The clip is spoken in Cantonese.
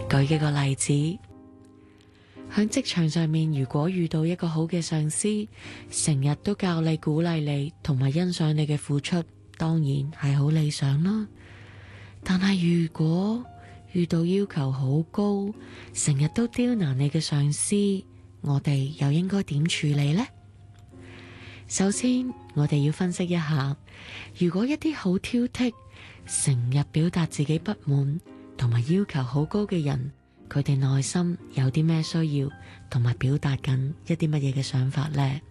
舉幾個例子，喺職場上面，如果遇到一個好嘅上司，成日都教你、鼓勵你同埋欣賞你嘅付出，當然係好理想啦。但係如果遇到要求好高，成日都刁難你嘅上司，我哋又應該點處理呢？首先，我哋要分析一下，如果一啲好挑剔、成日表達自己不滿同埋要求好高嘅人，佢哋內心有啲咩需要，同埋表達緊一啲乜嘢嘅想法呢？